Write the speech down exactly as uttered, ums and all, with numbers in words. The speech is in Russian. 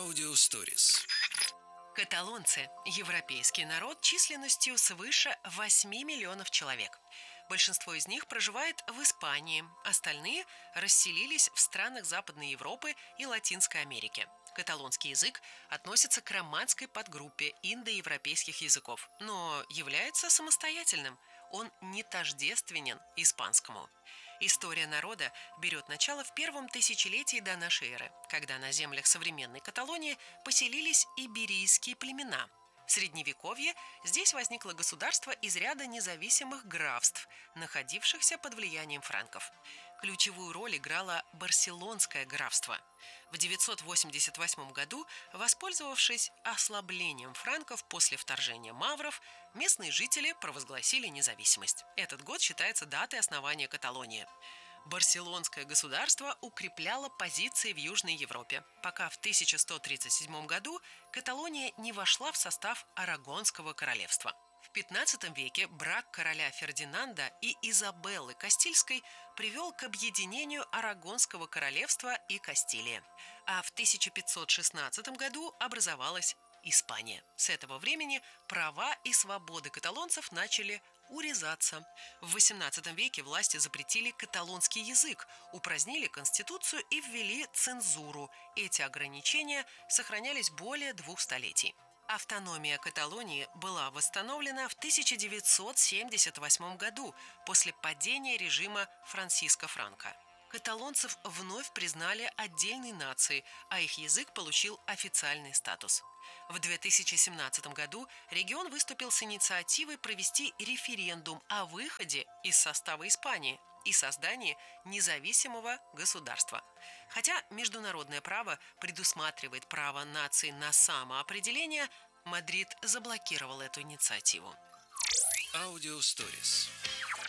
Аудиосторис. Каталонцы – европейский народ численностью свыше восьми миллионов человек. Большинство из них проживает в Испании, остальные расселились в странах Западной Европы и Латинской Америки. Каталонский язык относится к романской подгруппе индоевропейских языков, но является самостоятельным. Он не тождественен испанскому. История народа берет начало в первом тысячелетии до нашей эры, когда на землях современной Каталонии поселились иберийские племена. В Средневековье здесь возникло государство из ряда независимых графств, находившихся под влиянием франков. Ключевую роль играло Барселонское графство. В девятьсот восемьдесят восьмом году, воспользовавшись ослаблением франков после вторжения мавров, местные жители провозгласили независимость. Этот год считается датой основания Каталонии. Барселонское государство укрепляло позиции в Южной Европе, пока в тысяча сто тридцать седьмом году Каталония не вошла в состав Арагонского королевства. В пятнадцатом веке брак короля Фердинанда и Изабеллы Кастильской привел к объединению Арагонского королевства и Кастилии. А в тысяча пятьсот шестнадцатом году образовалась Испания. С этого времени права и свободы каталонцев начали урезаться. В восемнадцатом веке власти запретили каталонский язык, упразднили конституцию и ввели цензуру. Эти ограничения сохранялись более двух столетий. Автономия Каталонии была восстановлена в тысяча девятьсот семьдесят восьмом году после падения режима Франсиско Франко. Каталонцев вновь признали отдельной нацией, а их язык получил официальный статус. В две тысячи семнадцатом году регион выступил с инициативой провести референдум о выходе из состава Испании и создании независимого государства. Хотя международное право предусматривает право нации на самоопределение, Мадрид заблокировал эту инициативу. Аудиосторис.